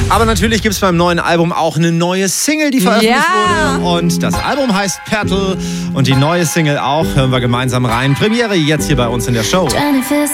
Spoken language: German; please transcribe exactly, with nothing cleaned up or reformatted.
Aber natürlich gibt es beim neuen Album auch eine neue Single, die veröffentlicht Ja. wurde. Und das Album heißt Pertl und die neue Single auch. Hören wir gemeinsam rein. Premiere jetzt hier bei uns in der Show. Jennifer